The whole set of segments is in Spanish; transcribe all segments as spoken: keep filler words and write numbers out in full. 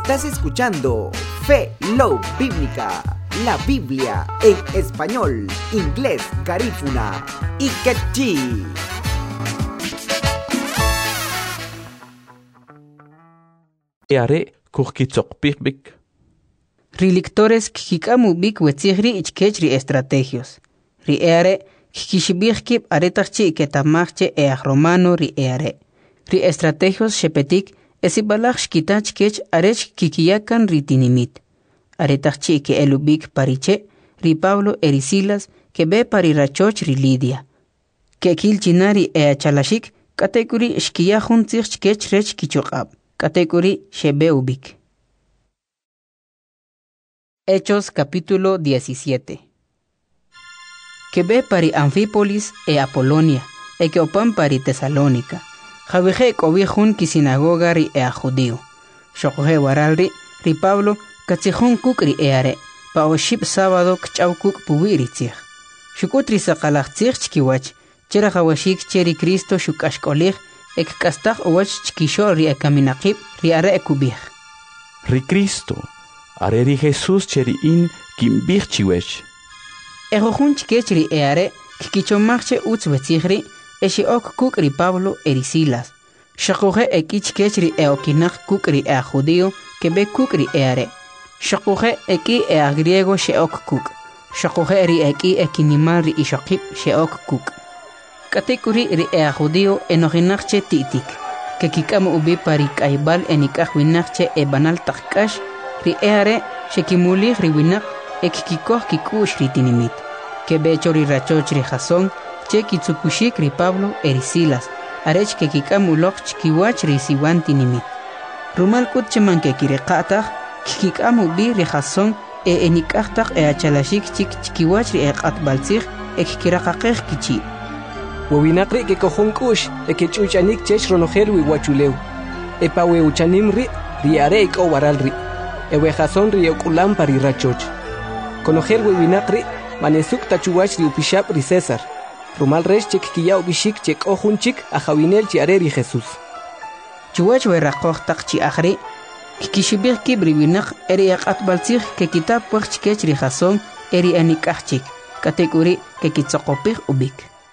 Estás escuchando Fe Love Bíblica, la Biblia en español, inglés, garífuna y quechí. Eare kurkitzok pikbik. Rilictores kikikamu bik wetzigri ichkechri estrategios. Ri eare kikishibikip aretachchi ketamachche each romano ri eare. Ri estrategios shepetik esibalach shkitach kech arech kikiyakan ri tinimit. Aretachchi ke elubik pariche ri Pablo erisilas ke be parirachoch ri Lidia. Ke kilchinari ea chalashik kategori shkiyahun tzich kech rech kichokab. Category Shebeubik. Hechos capítulo diecisiete. Que ve pari Anfípolis e Apolonia, e que opan pari Tesalónica. Javije cobijun ki sinagoga ri e a judío. Shokoje waralri, ri Pablo, katsijun kuk ri eare, pa oship sábado kchau kuk puwiri tzich. Shukutri sakalach tzich chkiwach, chera jawashik cheri Cristo shukashkolich, ek kastak owach chkisho ri ekaminakib ri are ekubih. Ri Cristo, are ri Jesus cheri in kimbih chiwech. Ejojun chkech ri eare kikichomachche utz wetzigri eshi ok kuk ri Pablo erisilas. Shakoje eki chkech ri eokinak kuk ri ea judío que be kuk ri eare. Shakoje eki ea griego she ok kuk. Shakoje ri eki ekinimal ri ishokib she ok kuk. Katekuri ri ea judío enoginachche titik, que kikam ubi pari kaibal enikaj winachche e banal takkash, ri eare shekimuli ri winak e kikikoh kikush ri tinimit, que becho ri rachoch ri jason, che kitsukushik ri Pablo erisilas, arech que kikam ulok chkiwach ri siwan tinimit. Rumal kut cheman que kirekatach, kikam ubi ri jason e enikajtak e achalashik chik chkiwach ri eqat balzich e kikirakakej kichi. Wawinakri ke kohon kush e ke chuchanik chech ronojer wi wachuleu. E pa we uchanim ri riare ik owaral ri. E we jason ri okulam pari rachoch. Konojer wi winakri manesuk tachuwach ri upishap ri César. Rumal resh chek kiya ubishik chek ohun chik a jawinel chiare ri Jesús. Chuwach we rakoch tak chi akhri kikishibir kibri winak eri aqat balzich ke kitab pwach chikech ri jason eri anikachik. Kategori ke kitsokopir ubik.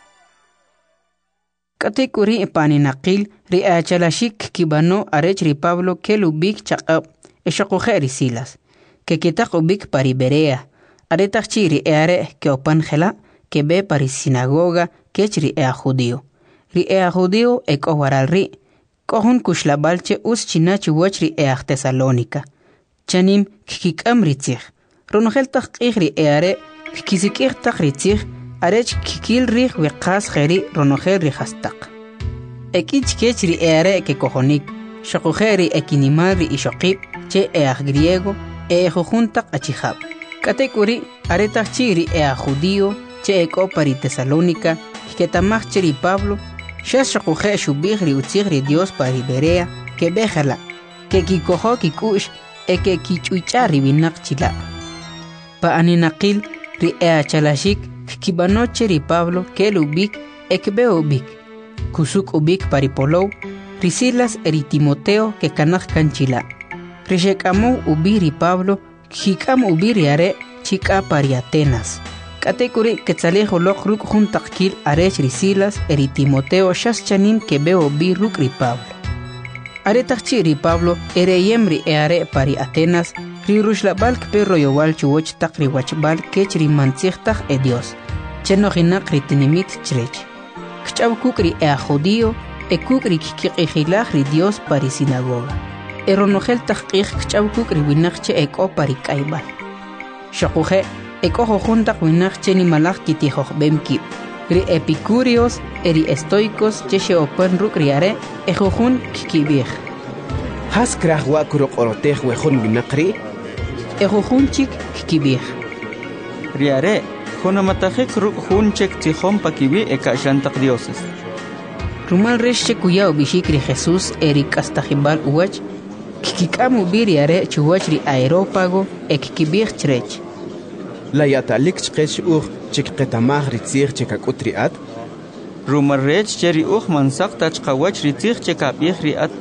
Kategori paninakil ri achalashik kibano arech ri Pablo ke lubik chaqab eshakoje erisilas. Que kitak ubik pari Berea. Aretachchi ri eare ke opan gela ke be pari sinagoga kech ri ea judío. Ri ea judío ek owaral ri. Kohun kushlabalche us chinachi wach ri ea Tesalónica. Chanim kikikam ri tzich. Ronogel takich ri eare kikisikir tak ri tzich. Arech kikil rih wiqas kheri ronogel rihastak. Ekich kech ri eare ke kohonik. Shakujeri ekinimal ri ishokib che each griego e ejojuntak achihab. Katekuri aretachchi ri ea judío che eko pari Tesalónica que tamach ri Pablo shas shakuje shubih ri utzig ri Dios pari Berea que bejala que kikoho kikush e que kichuicha ri binak chila. Pa aninakil ri ea chalashik kibanoche ri Pablo que el ubik ekbe ubik. Kusuk ubik paripolou, risilas eri Timoteo que kanach kanchila. Rishekamu ubi ri Pablo, kikam ubi ri are chika pari Atenas. Katekuri ketzalejo lok ruk juntakil arech risilas eri Timoteo shas chanim que be ubi ruk ri Pablo. Aretachchi ri Pablo ere yemri eare pari Atenas, ri rushlabal kperro yowal chuwoch tak ri wachbal kech ri mantzich e Dios. Cheno hinak ri tinimit chrech. Kchaw kukri ea judío, e kukri kikikijilach ri Dios pari sinagoga. Eronogel takich kchaw kukri winachche eko pari kaibal. Shokuje, eko jojuntak winachche ni malach kitijoch bemkip. Ri epicúreos, eri estoicos, cheshe open ruk riare, e jojun kikibich. Has krach wakurok orotej wejun winakri? E jojun chik kikibich. Riare, jonamatajek ruk junchek tijom pakibi e kashantak dioses. Rumal resche kuyao bishikri Jesús eri kastajibal uwach, kikikamu biriare chuwachri aerópago e kikibich chrech. La yatalik chkech ur chik ketamah ritzir chikakut riat? Rumal rech cheri uj mansak tachkawach ritzir chikabich riat